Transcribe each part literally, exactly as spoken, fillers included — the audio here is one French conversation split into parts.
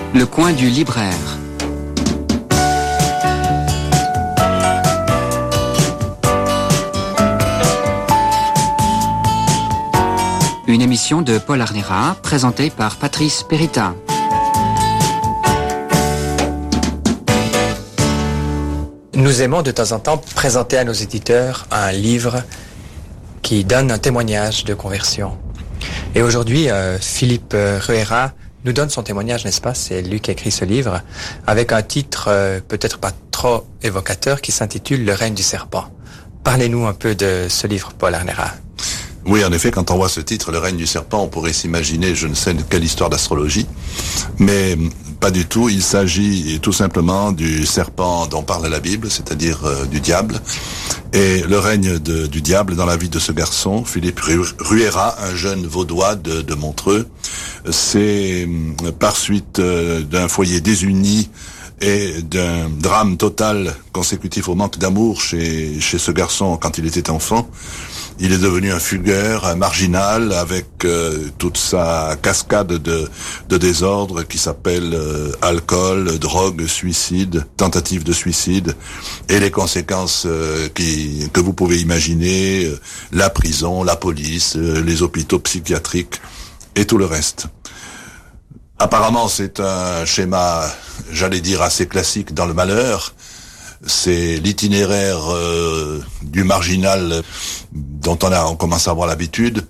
Le coin du libraire. Une émission de Paul Arnera, présentée par Patrice Périta. Nous aimons de temps en temps présenter à nos éditeurs un livre qui donne un témoignage de conversion. Et aujourd'hui, euh, Philippe Ruera nous donne son témoignage, n'est-ce pas? C'est lui qui a écrit ce livre, avec un titre euh, peut-être pas trop évocateur qui s'intitule « Le règne du serpent ». Parlez-nous un peu de ce livre, Paul Arnera. Oui, en effet, quand on voit ce titre, Le règne du serpent, on pourrait s'imaginer je ne sais quelle histoire d'astrologie, mais pas du tout. Il s'agit tout simplement du serpent dont parle la Bible, c'est-à-dire euh, du diable, et le règne de, du diable dans la vie de ce garçon, Philippe Ruera, un jeune vaudois de, de Montreux. C'est par suite euh, d'un foyer désuni et d'un drame total consécutif au manque d'amour chez, chez ce garçon quand il était enfant. Il est devenu un fugueur, un marginal, avec euh, toute sa cascade de, de désordre qui s'appelle euh, alcool, drogue, suicide, tentative de suicide, et les conséquences euh, qui, que vous pouvez imaginer, euh, la prison, la police, euh, les hôpitaux psychiatriques et tout le reste. Apparemment, c'est un schéma, j'allais dire, assez classique dans le malheur. C'est l'itinéraire euh, du marginal dont on a on commence à avoir l'habitude,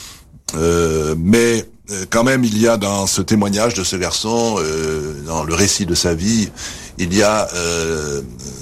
euh, mais quand même il y a dans ce témoignage de ce garçon, euh, dans le récit de sa vie, il y a euh,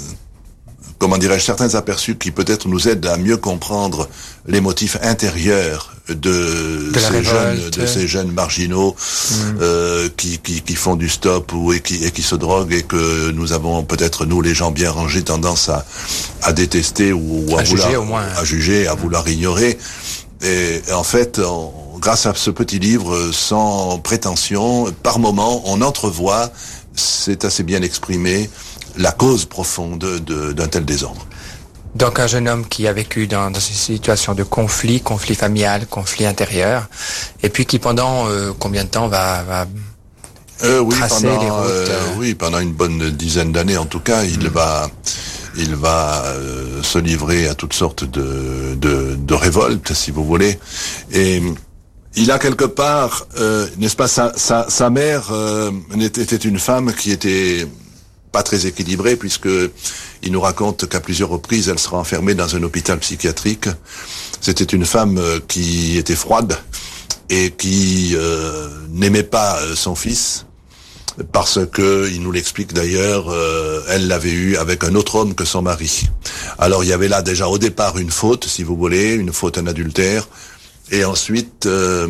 comment dirais-je certains aperçus qui peut-être nous aident à mieux comprendre les motifs intérieurs de, de ces jeunes de ces jeunes marginaux mmh. euh, qui, qui qui font du stop ou et qui et qui se droguent et que nous avons peut-être nous les gens bien rangés tendance à à détester ou, ou à, à vouloir juger, au moins. à juger à vouloir ignorer et, et en fait on, grâce à ce petit livre sans prétention par moment on entrevoit, c'est assez bien exprimé, la cause profonde de, d'un tel désordre. Donc un jeune homme qui a vécu dans, dans une situation de conflit, conflit familial, conflit intérieur, et puis qui pendant euh, combien de temps va, va euh, oui, tracer pendant, les routes euh... Euh, oui, pendant une bonne dizaine d'années en tout cas, il mmh. va, il va euh, se livrer à toutes sortes de, de, de révoltes, si vous voulez, et il a quelque part, euh, n'est-ce pas, sa, sa, sa mère euh, était une femme qui était pas très équilibrée puisque il nous raconte qu'à plusieurs reprises elle sera enfermée dans un hôpital psychiatrique. C'était une femme qui était froide et qui euh, n'aimait pas son fils parce que, il nous l'explique d'ailleurs, euh, elle l'avait eu avec un autre homme que son mari. Alors il y avait là déjà au départ une faute, si vous voulez, une faute, un adultère. Et ensuite, euh,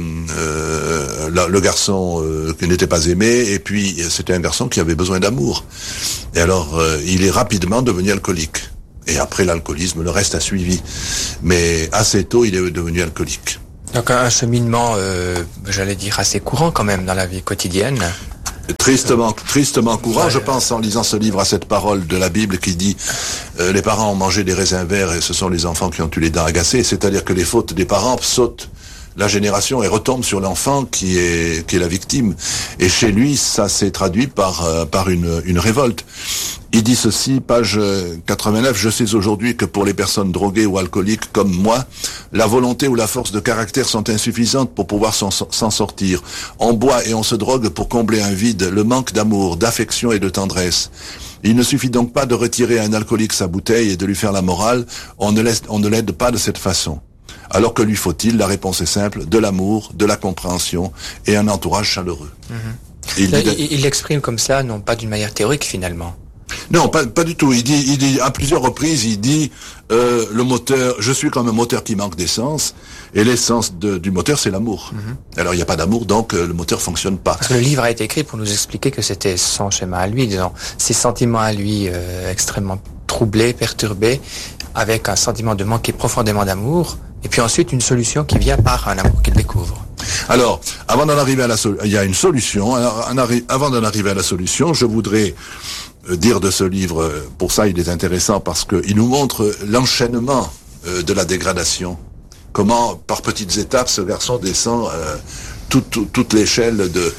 euh, le, le garçon euh, qui n'était pas aimé, et puis c'était un garçon qui avait besoin d'amour. Et alors, euh, il est rapidement devenu alcoolique. Et après l'alcoolisme, le reste a suivi. Mais assez tôt, il est devenu alcoolique. Donc un cheminement, euh, j'allais dire, assez courant quand même dans la vie quotidienne. Tristement, tristement courant. Ouais. Je pense en lisant ce livre à cette parole de la Bible qui dit euh, les parents ont mangé des raisins verts et ce sont les enfants qui ont eu les dents agacées. C'est-à-dire que les fautes des parents sautent la génération et retombent sur l'enfant qui est qui est la victime. Et chez lui, ça s'est traduit par euh, par une une révolte. Il dit ceci, page quatre-vingt-neuf, « Je sais aujourd'hui que pour les personnes droguées ou alcooliques comme moi, la volonté ou la force de caractère sont insuffisantes pour pouvoir s'en, s'en sortir. On boit et on se drogue pour combler un vide, le manque d'amour, d'affection et de tendresse. Il ne suffit donc pas de retirer à un alcoolique sa bouteille et de lui faire la morale, on ne laisse, on ne l'aide pas de cette façon. Alors que lui faut-il? La réponse est simple, de l'amour, de la compréhension et un entourage chaleureux. Mmh. » Il, Là, il, il l'exprime comme ça, non pas d'une manière théorique finalement. Non, pas, pas du tout. Il dit, il dit à plusieurs reprises, il dit euh, le moteur. Je suis comme un moteur qui manque d'essence, et l'essence de, du moteur, c'est l'amour. Mm-hmm. Alors il n'y a pas d'amour, donc euh, le moteur fonctionne pas. Parce que le livre a été écrit pour nous expliquer que c'était son schéma à lui, disons, ses sentiments à lui euh, extrêmement troublés, perturbés, avec un sentiment de manquer profondément d'amour, et puis ensuite une solution qui vient par un amour qu'il découvre. Alors, avant d'en arriver à la solution, il y a une solution. Alors, arri- avant d'en arriver à la solution, je voudrais dire de ce livre, pour ça il est intéressant parce que il nous montre l'enchaînement euh, de la dégradation. Comment, par petites étapes, ce garçon descend euh, toute, toute, toute l'échelle de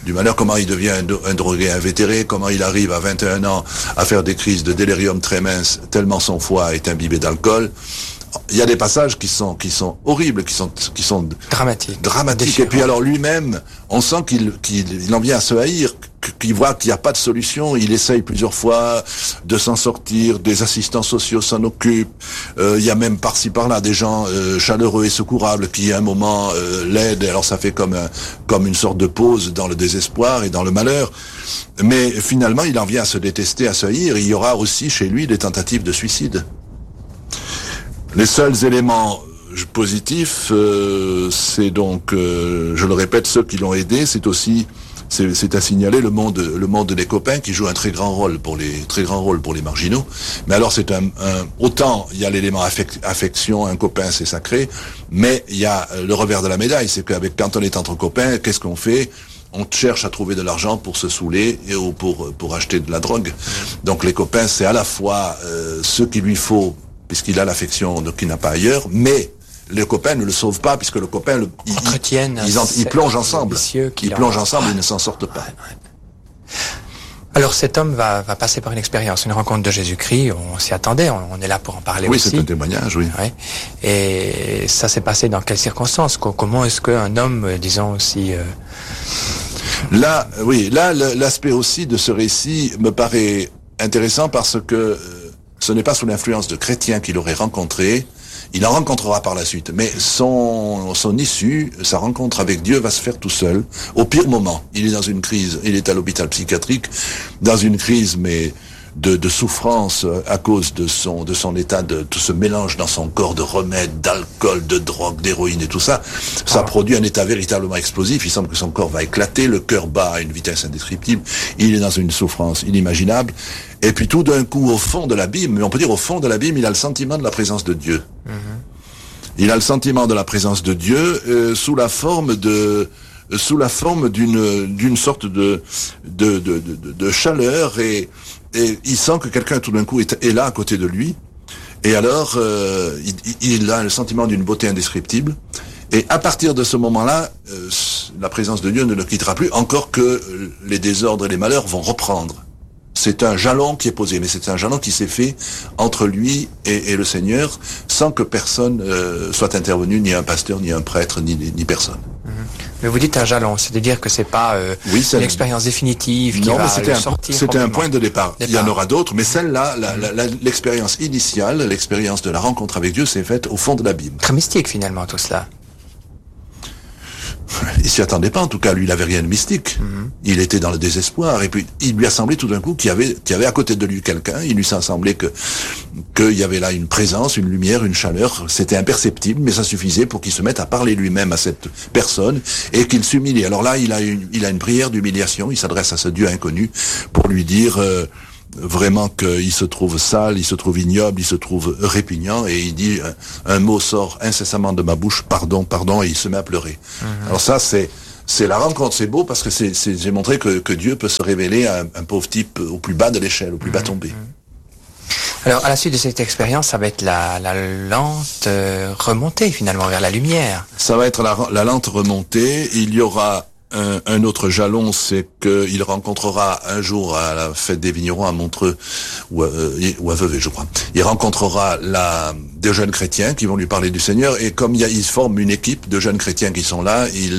du malheur, comment il devient un, un drogué invétéré, comment il arrive à vingt et un ans à faire des crises de délirium tremens tellement son foie est imbibé d'alcool. Il y a des passages qui sont qui sont horribles, qui sont qui sont dramatiques. Dramatiques. Déchirant. Et puis alors lui-même, on sent qu'il qu'il il en vient à se haïr, qu'il voit qu'il n'y a pas de solution. Il essaye plusieurs fois de s'en sortir. Des assistants sociaux s'en occupent. Euh, il y a même par-ci par-là des gens euh, chaleureux et secourables qui à un moment euh, l'aident. Alors ça fait comme un, comme une sorte de pause dans le désespoir et dans le malheur. Mais finalement, il en vient à se détester, à se haïr. Il y aura aussi chez lui des tentatives de suicide. Les seuls éléments positifs, euh, c'est donc, euh, je le répète, ceux qui l'ont aidé, c'est aussi, c'est, c'est à signaler le monde, le monde des copains qui joue un très grand rôle pour les, très grand rôle pour les marginaux. Mais alors c'est un, un autant il y a l'élément affect, affection, un copain c'est sacré, mais il y a le revers de la médaille, c'est qu'avec quand on est entre copains, qu'est-ce qu'on fait? On cherche à trouver de l'argent pour se saouler et ou pour pour acheter de la drogue. Donc les copains, c'est à la fois euh, ce qu'il lui faut, puisqu'il a l'affection qu'il n'a pas ailleurs, mais le copain ne le sauve pas, puisque le copain, le, ils, entretiennent, ils, ils, ils plongent ensemble, ils plongent ensemble, ouais. Ils ne s'en sortent pas. Alors cet homme va, va passer par une expérience, une rencontre de Jésus-Christ, on s'y attendait, on, on est là pour en parler oui, aussi. Oui, c'est un témoignage, oui. Ouais. Et ça s'est passé dans quelles circonstances? Comment est-ce qu'un homme, disons aussi... Euh... Là, oui, là, l'aspect aussi de ce récit me paraît intéressant parce que ce n'est pas sous l'influence de chrétiens qu'il aurait rencontré, il en rencontrera par la suite, mais son, son issue, sa rencontre avec Dieu va se faire tout seul, au pire moment. Il est dans une crise, il est à l'hôpital psychiatrique, dans une crise, mais de, de souffrance à cause de son, de son état, de tout ce mélange dans son corps de remèdes, d'alcool, de drogue, d'héroïne et tout ça. Ça ah. produit un état véritablement explosif. Il semble que son corps va éclater, le cœur bat à une vitesse indescriptible. Il est dans une souffrance inimaginable. Et puis tout d'un coup, au fond de l'abîme, mais on peut dire au fond de l'abîme, il a le sentiment de la présence de Dieu. Mm-hmm. Il a le sentiment de la présence de Dieu euh, sous la forme de sous la forme d'une d'une sorte de de de de, de chaleur et et il sent que quelqu'un tout d'un coup est, est là à côté de lui. Et alors euh, il, il a le sentiment d'une beauté indescriptible. Et à partir de ce moment-là, euh, la présence de Dieu ne le quittera plus, encore que les désordres et les malheurs vont reprendre. C'est un jalon qui est posé, mais c'est un jalon qui s'est fait entre lui et, et le Seigneur, sans que personne euh, soit intervenu, ni un pasteur, ni un prêtre, ni, ni personne. Mmh. Mais vous dites un jalon, c'est-à-dire que c'est pas euh, oui, c'est une un... expérience définitive qui non, va mais c'était le un, sortir. C'était un point de départ. départ. Il y en aura d'autres, mais celle-là, la, la, la, l'expérience initiale, l'expérience de la rencontre avec Dieu, s'est faite au fond de l'abîme. Très mystique finalement tout cela. Il s'y attendait pas, en tout cas, lui, il avait rien de mystique. Mm-hmm. Il était dans le désespoir, et puis il lui a semblé tout d'un coup qu'il y avait, qu'il y avait à côté de lui quelqu'un. Il lui s'est semblé que qu'il y avait là une présence, une lumière, une chaleur. C'était imperceptible, mais ça suffisait pour qu'il se mette à parler lui-même à cette personne et qu'il s'humilie. Alors là, il a une, il a une prière d'humiliation. Il s'adresse à ce Dieu inconnu pour lui dire. Euh, vraiment qu'il se trouve sale, il se trouve ignoble, il se trouve répugnant, et il dit un, un mot sort incessamment de ma bouche, pardon, pardon, et il se met à pleurer. Mmh. Alors ça, c'est c'est la rencontre, c'est beau parce que c'est, c'est j'ai montré que, que Dieu peut se révéler à un, un pauvre type au plus bas de l'échelle, au plus mmh. bas tombé. Alors à la suite de cette expérience, ça va être la, la lente remontée finalement vers la lumière. Ça va être la, la lente remontée. Il y aura Un, un autre jalon, c'est qu'il rencontrera un jour à la fête des vignerons à Montreux, ou à, ou à Vevey, je crois, il rencontrera la, des jeunes chrétiens qui vont lui parler du Seigneur, et comme il, y a, il forme une équipe de jeunes chrétiens qui sont là, il,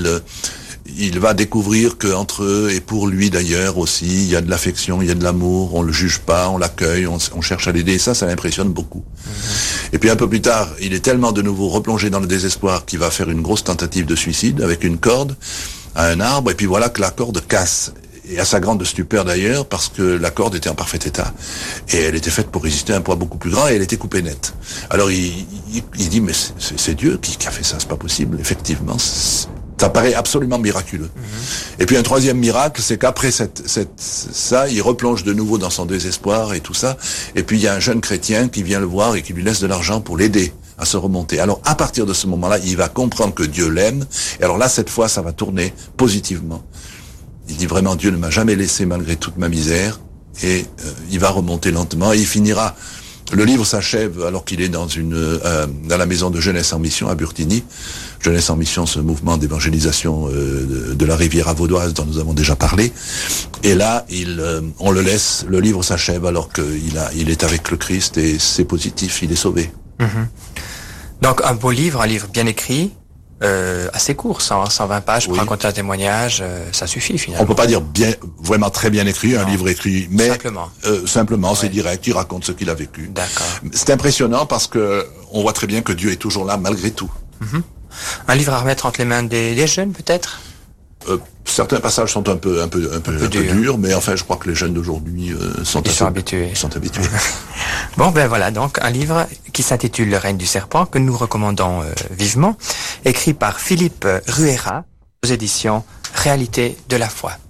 il va découvrir qu'entre eux, et pour lui d'ailleurs aussi, il y a de l'affection, il y a de l'amour, on le juge pas, on l'accueille, on, on cherche à l'aider, et ça, ça l'impressionne beaucoup. Mmh. Et puis un peu plus tard, il est tellement de nouveau replongé dans le désespoir qu'il va faire une grosse tentative de suicide avec une corde, à un arbre, et puis voilà que la corde casse. Et à sa grande stupeur d'ailleurs, parce que la corde était en parfait état. Et elle était faite pour résister à un poids beaucoup plus grand, et elle était coupée nette. Alors il, il, il dit, mais c'est, c'est Dieu qui, qui a fait ça, c'est pas possible. Effectivement, ça paraît absolument miraculeux. Mm-hmm. Et puis un troisième miracle, c'est qu'après cette, cette, ça, il replonge de nouveau dans son désespoir et tout ça. Et puis il y a un jeune chrétien qui vient le voir et qui lui laisse de l'argent pour l'aider à se remonter. Alors, à partir de ce moment-là, il va comprendre que Dieu l'aime. Et alors là, cette fois, ça va tourner positivement. Il dit vraiment, Dieu ne m'a jamais laissé malgré toute ma misère. Et euh, il va remonter lentement et il finira. Le livre s'achève alors qu'il est dans une euh, dans la maison de jeunesse en mission à Burtigny, Jeunesse en Mission, ce mouvement d'évangélisation euh, de, de la Riviera vaudoise dont nous avons déjà parlé. Et là, il, euh, on le laisse, le livre s'achève alors qu'il a, il est avec le Christ et c'est positif, il est sauvé. Mm-hmm. Donc un beau livre, un livre bien écrit, euh, assez court, cent, cent vingt pages pour oui. raconter un témoignage, euh, ça suffit finalement. On peut pas dire bien, vraiment très bien écrit, non. un livre écrit, mais simplement, euh, simplement ouais. c'est direct, il raconte ce qu'il a vécu. D'accord. C'est impressionnant parce que on voit très bien que Dieu est toujours là malgré tout. Mm-hmm. Un livre à remettre entre les mains des, des jeunes peut-être. Euh, certains passages sont un peu un peu un peu, un peu, un peu durs, mais enfin je crois que les jeunes d'aujourd'hui euh, sont, Ils sont habitués. Ils sont habitués. Bon ben voilà donc un livre qui s'intitule Le règne du serpent que nous recommandons euh, vivement, écrit par Philippe Ruera aux éditions Réalité de la foi.